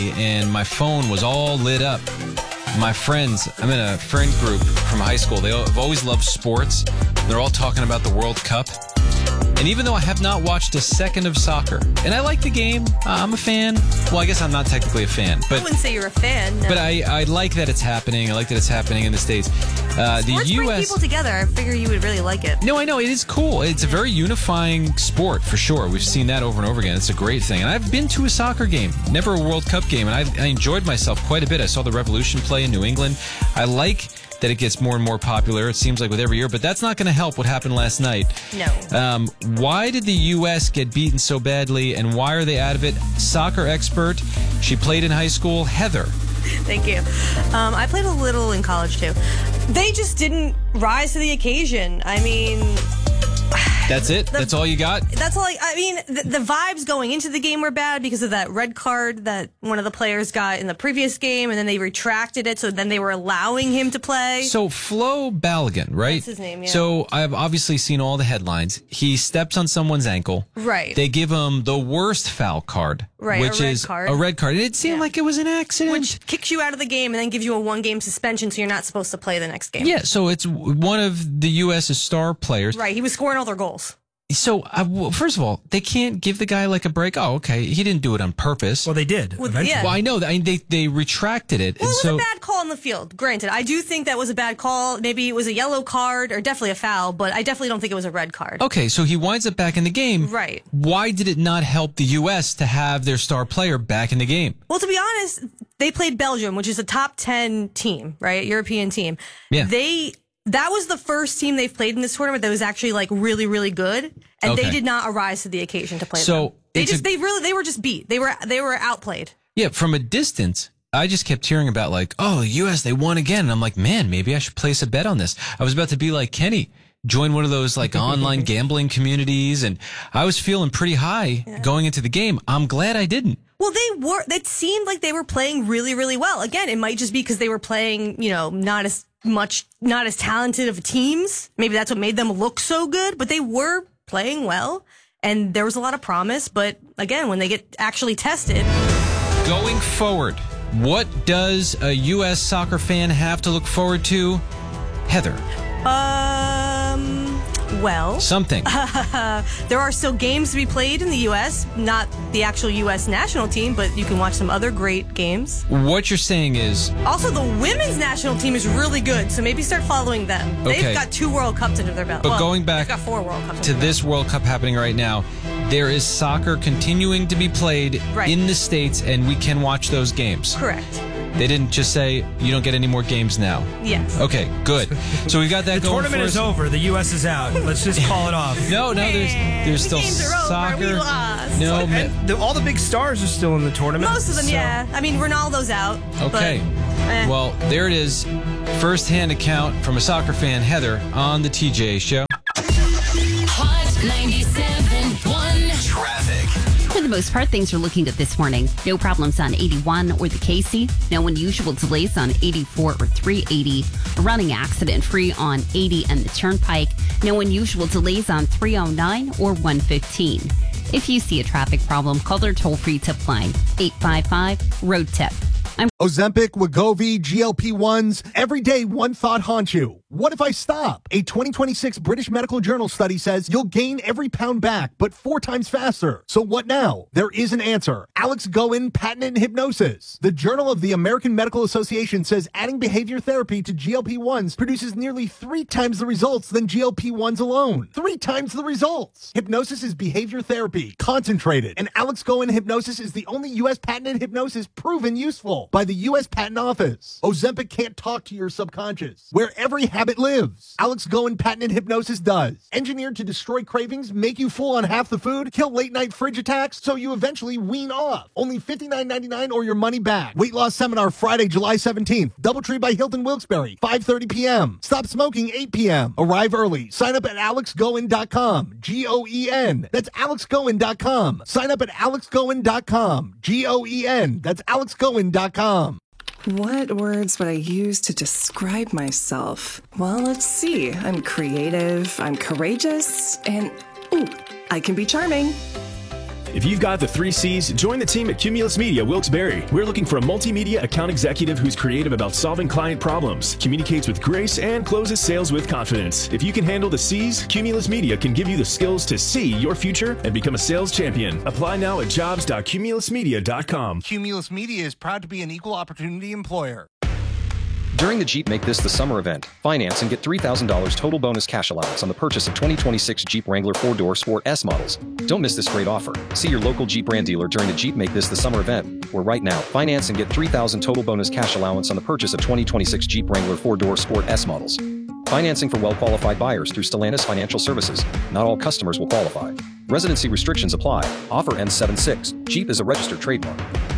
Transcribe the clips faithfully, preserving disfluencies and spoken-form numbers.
and my phone was all lit up. My friends, I'm in a friend group from high school. They have always loved sports. They're all talking about the World Cup. And even though I have not watched a second of soccer, and I like the game, uh, I'm a fan. Well, I guess I'm not technically a fan. But, I wouldn't say you're a fan. No. But I, I like that it's happening. I like that it's happening in the States. Uh, the Sports U S bring people together. I figure you would really like it. No, I know. It is cool. It's a very unifying sport, for sure. We've seen that over and over again. It's a great thing. And I've been to a soccer game, never a World Cup game, and I, I enjoyed myself quite a bit. I saw the Revolution play in New England. I like that it gets more and more popular. It seems like with every year, but that's not going to help what happened last night. No. Um, why did the U S get beaten so badly, and why are they out of it? Soccer expert. She played in high school. Heather. Thank you. Um, I played a little in college, too. They just didn't rise to the occasion. I mean... That's it? The, that's all you got? That's all I, I mean, the, the vibes going into the game were bad because of that red card that one of the players got in the previous game, and then they retracted it, so then they were allowing him to play. So Flo Balogun, right? That's his name, yeah. So I've obviously seen all the headlines. He steps on someone's ankle. Right. They give him the worst foul card. Right, which a red is card. a red card. It seemed Yeah. like it was an accident. Which kicks you out of the game and then gives you a one-game suspension, so you're not supposed to play the next game. Yeah, so it's one of the U S's star players. Right, he was scoring all their goals. So, uh, well, first of all, they can't give the guy like a break. Oh, okay, he didn't do it on purpose. Well, they did. Well, eventually. yeah. Well, I know that. I mean, they they retracted it. Well, and it was so, a bad call on the field. Granted, I do think that was a bad call. Maybe it was a yellow card or definitely a foul, but I definitely don't think it was a red card. Okay, so he winds up back in the game. Right. Why did it not help the U S to have their star player back in the game? Well, to be honest, they played Belgium, which is a top ten team, right? European team. Yeah. They that was the first team they've played in this tournament that was actually like really, really good, and Okay. they did not arise to the occasion to play So, them. They it's just a- they really they were just beat. They were they were outplayed. Yeah, from a distance, I just kept hearing about like, oh, the U S, they won again. And I'm like, man, maybe I should place a bet on this. I was about to be like Kenny, join one of those like online gambling communities. And I was feeling pretty high Yeah. going into the game. I'm glad I didn't. Well, they were. It seemed like they were playing really, really well. Again, it might just be because they were playing, you know, not as much, not as talented of teams. Maybe that's what made them look so good. But they were playing well, and there was a lot of promise. But again, when they get actually tested, Going forward, what does a U S soccer fan have to look forward to? Heather, um, well, something. there are still games to be played in the U S. Not the actual U S national team, but you can watch some other great games. What you're saying is, Also, the women's national team is really good, so maybe start following them. Okay. They've got two World Cups under their belt. But Well, going back they've got four World Cups to under their this World Cup happening right now, there is soccer continuing to be played Right. in the States, and we can watch those games. belt. Correct. They didn't just say, you don't get any more games now. Yes. Okay, good. So we've got that The going tournament for is us. over. The U S is out. Let's just call it off. No, no, there's there's The still games are over. soccer. We lost. No, ma- And the, all the big stars are still in the tournament. Most of them, so- yeah. I mean, Ronaldo's out. okay. But, eh. Well, there it is. First-hand account from a soccer fan, Heather, on the T J Show. Hot ninety-seven point one. Traffic. For the most part, things are looking good this morning. No problems on eighty-one or the Casey. No unusual delays on eighty-four or three eighty. A running accident free on eighty and the Turnpike. No unusual delays on three oh nine or one fifteen. If you see a traffic problem, call their toll-free tip line, eight five five, road tip. I'm Ozempic, Wegovy, G L P ones. Every day, one thought haunts you. What if I stop? A twenty twenty-six British Medical Journal study says you'll gain every pound back, but four times faster. So what now? There is an answer. Alex Goen, patented hypnosis. The Journal of the American Medical Association says adding behavior therapy to G L P ones produces nearly three times the results than G L P ones alone. Three times the results. Hypnosis is behavior therapy, concentrated. And Alex Goen hypnosis is the only U S patented hypnosis proven useful by the U S Patent Office. Ozempic can't talk to your subconscious, where every habit lives. Alex Goen patented hypnosis does. Engineered to destroy cravings, make you full on half the food, kill late night fridge attacks, so you eventually wean off. Only fifty-nine ninety-nine or your money back. Weight loss seminar Friday, July seventeenth. Doubletree by Hilton Wilkes-Barre, five thirty p.m. Stop smoking, eight p.m. Arrive early. Sign up at alex goen dot com. G O E N. That's alex goen dot com. Sign up at alex goen dot com. G O E N. That's alex goen dot com. What words would I use to describe myself? Well, let's see. I'm creative, I'm courageous, and ooh, I can be charming. If you've got the three C's, join the team at Cumulus Media Wilkes-Barre. We're looking for a multimedia account executive who's creative about solving client problems, communicates with grace, and closes sales with confidence. If you can handle the C's, Cumulus Media can give you the skills to see your future and become a sales champion. Apply now at jobs dot cumulus media dot com. Cumulus Media is proud to be an equal opportunity employer. During the Jeep Make This the Summer event, finance and get three thousand dollars total bonus cash allowance on the purchase of twenty twenty-six Jeep Wrangler four-door Sport S models. Don't miss this great offer. See your local Jeep brand dealer during the Jeep Make This the Summer event, where right now, finance and get three thousand dollars total bonus cash allowance on the purchase of twenty twenty-six Jeep Wrangler four-door Sport S models. Financing for well-qualified buyers through Stellantis Financial Services. Not all customers will qualify. Residency restrictions apply. Offer ends seven six. Jeep is a registered trademark.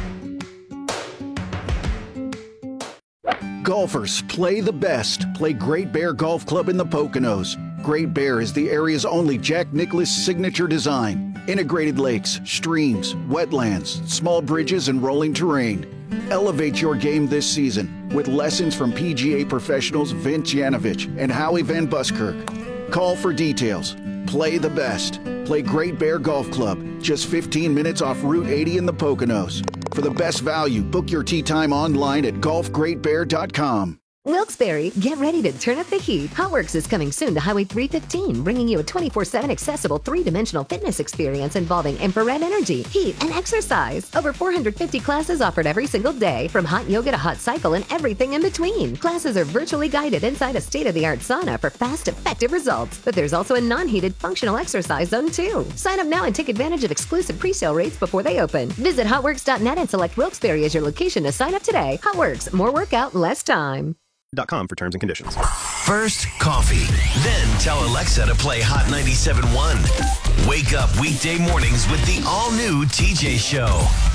Golfers, play the best. Play Great Bear Golf Club in the Poconos. Great Bear is the area's only Jack Nicklaus signature design. Integrated lakes, streams, wetlands, small bridges, and rolling terrain. Elevate your game this season with lessons from P G A professionals Vince Yanovich and Howie Van Buskirk. Call for details. Play the best. Play Great Bear Golf Club, just fifteen minutes off Route eighty in the Poconos. For the best value, book your tee time online at golf great bear dot com. Wilkes-Barre, get ready to turn up the heat. HotWorks is coming soon to Highway three fifteen, bringing you a twenty-four seven accessible three-dimensional fitness experience involving infrared energy, heat, and exercise. Over four hundred fifty classes offered every single day, from hot yoga to hot cycle and everything in between. Classes are virtually guided inside a state-of-the-art sauna for fast, effective results. But there's also a non-heated functional exercise zone too. Sign up now and take advantage of exclusive pre-sale rates before they open. Visit hotworks dot net and select Wilkes-Barre as your location to sign up today. HotWorks, more workout, less time. .com for terms and conditions. First coffee, then tell Alexa to play Hot ninety-seven point one. Wake up weekday mornings with the all-new T J Show.